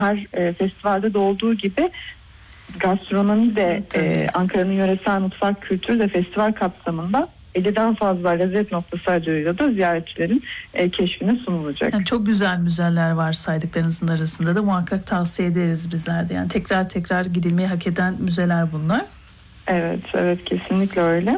her festivalde de olduğu gibi gastronomi de Ankara'nın yöresel mutfak kültürü de festival kapsamında 50'den fazla lezzet noktası aracılığıyla da ziyaretçilerin keşfine sunulacak. Yani çok güzel müzeler var saydıklarınızın arasında da, muhakkak tavsiye ederiz bizler de. Yani tekrar gidilmeyi hak eden müzeler bunlar. Evet kesinlikle öyle.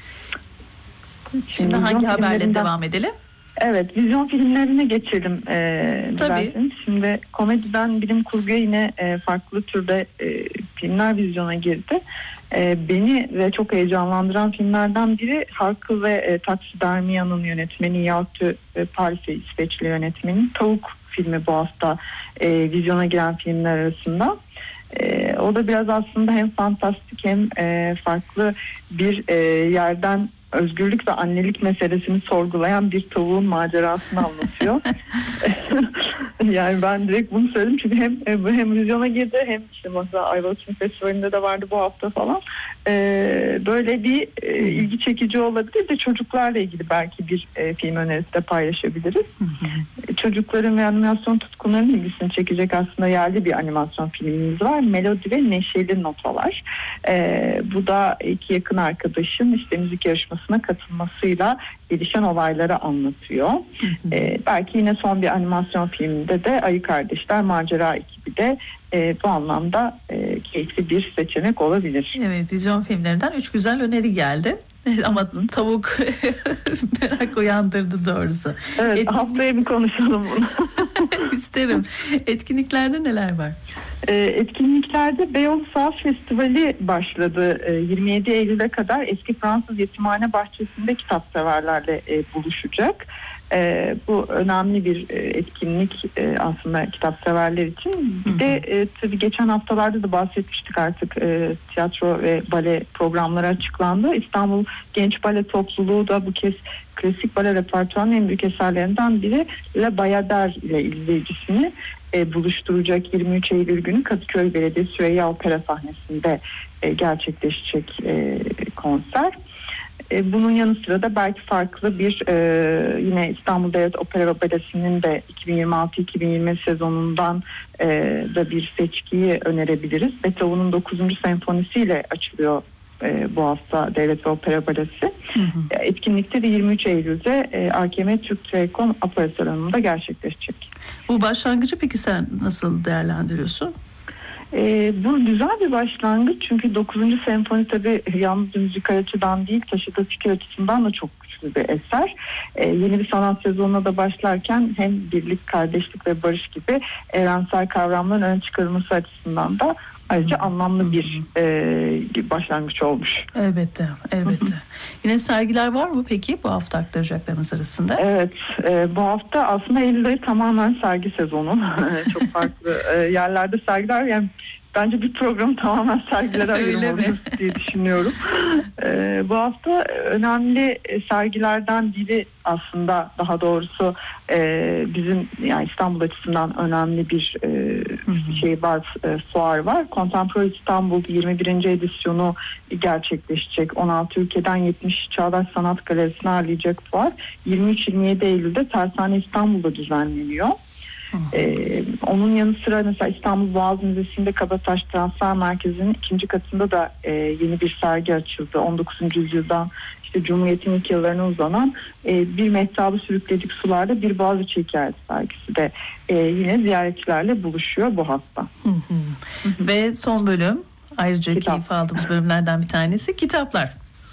Şimdi hangi haberle devam edelim? Evet, vizyon filmlerine geçelim. Tabii. Şimdi komediden bilim kurguya yine farklı türde filmler vizyona girdi. Beni ve çok heyecanlandıran filmlerden biri Harkı ve Taksidermiya'nın yönetmeni Yaltı Paris'e İsveçli yönetmenin Tavuk filmi bu hafta vizyona giren filmler arasında. O da biraz aslında hem fantastik hem farklı bir yerden özgürlük ve annelik meselesini sorgulayan bir tavuğun macerasını anlatıyor. Yani ben direkt bunu söyledim çünkü hem vizyona girdi hem işte mesela Ayvalık Film Festivali'nde de vardı bu hafta falan. Böyle bir ilgi çekici olabilir de çocuklarla ilgili belki bir film önerisi de paylaşabiliriz. Çocukların ve animasyon tutkunlarının ilgisini çekecek aslında yerli bir animasyon filmimiz var. Melodi ve Neşeli Notalar. Bu da iki yakın arkadaşın işte müzik yarışmasına katılmasıyla gelişen olayları anlatıyor. Belki yine son bir animasyon filminde de Ayı Kardeşler Macera ekibi de bu anlamda keyifli bir seçenek olabilir. Evet, vizyon filmlerinden 3 güzel öneri geldi. Ama tavuk merak uyandırdı doğrusu. Evet, haftaya bir konuşalım bunu. İsterim. Etkinliklerde neler var? Etkinliklerde Beyoğlu Sanat Festivali başladı. 27 Eylül'e kadar Eski Fransız Yetimhane Bahçesi'nde kitapseverlerle buluşacak. Bu önemli bir etkinlik aslında kitapseverler için. Bir de tabii geçen haftalarda da bahsetmiştik artık tiyatro ve bale programları açıklandı. İstanbul Genç Bale Topluluğu da bu kez klasik bale repertuarının en büyük eserlerinden biri Le Bayadère ile izleyicisini buluşturacak 23 Eylül günü Kadıköy Belediyesi Süreyya Opera sahnesinde gerçekleşecek konser. Bunun yanı sıra da belki farklı bir yine İstanbul Devlet Opera ve Balesi'nin de 2026-2020 sezonundan da bir seçkiyi önerebiliriz. Beethoven'un 9. senfonisiyle açılıyor bu hafta Devlet ve Opera Balesi. Etkinlikte de 23 Eylül'de AKM Türk Telekom Opera Salonu'nda gerçekleşecek. Bu başlangıcı peki sen nasıl değerlendiriyorsun? Bu güzel bir başlangıç çünkü 9. senfoni tabii yalnız müzikal açıdan değil taşıdığı fikir açısından da çok güçlü bir eser. Yeni bir sanat sezonuna da başlarken hem birlik, kardeşlik ve barış gibi evrensel kavramların öne çıkarılması açısından da ayrıca anlamlı bir başlangıç olmuş. Elbette. Yine sergiler var mı peki bu hafta aktaracaklarımız arasında? Evet, bu hafta aslında Eylül ayı tamamen sergi sezonu. Çok farklı yerlerde sergiler. Yani bence bir programı tamamen sergilere ayırmalıyız diye düşünüyorum. Bu hafta önemli sergilerden biri aslında daha doğrusu bizim yani İstanbul açısından önemli bir şey var, fuar var. Contemporary İstanbul 21. edisyonu gerçekleşecek. 16 ülkeden 70 Çağdaş Sanat Galerisi'ni ağırlayacak fuar. 23-27 Eylül'de Tersane İstanbul'da düzenleniyor. Onun yanı sıra mesela İstanbul Boğaz Müzesi'nde Kabataş Transfer Merkezi'nin 2. katında da yeni bir sergi açıldı. 19. yüzyıldan işte Cumhuriyet'in ilk yıllarına uzanan bir mehtabı sürükledik sularda bir Boğaziçi hikayesi sergisi de yine ziyaretçilerle buluşuyor bu hafta. Ve son bölüm ayrıca keyif aldığımız bölümlerden bir tanesi kitaplar.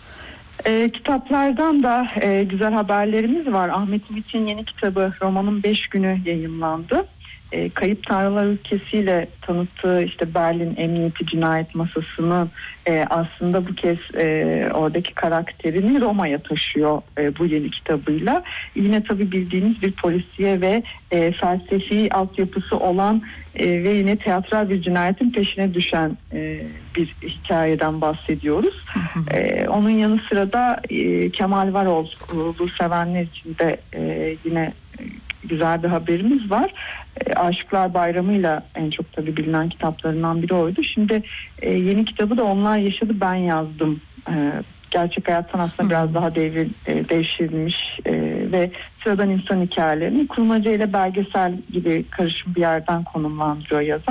Kitaplardan da güzel haberlerimiz var. Ahmet Ümit'in yeni kitabı Romanın 5 Günü yayımlandı. Kayıp Tanrılar Ülkesi'yle tanıttığı işte Berlin Emniyeti Cinayet Masası'nı aslında bu kez oradaki karakterini Roma'ya taşıyor bu yeni kitabıyla. Yine tabii bildiğiniz bir polisiye ve felsefi altyapısı olan ve yine teatral bir cinayetin peşine düşen bir hikayeden bahsediyoruz. Onun yanı sıra da Kemal Varol'u sevenler için de yine güzel bir haberimiz var. Aşıklar Bayramı'yla en çok tabii bilinen kitaplarından biri oydu. Şimdi yeni kitabı da Onlar Yaşadı Ben Yazdım. Gerçek hayattan aslında biraz daha devşirilmiş ve sıradan insan hikayelerini kurmaca ile belgesel gibi karışım bir yerden konumlandırıyor yazar.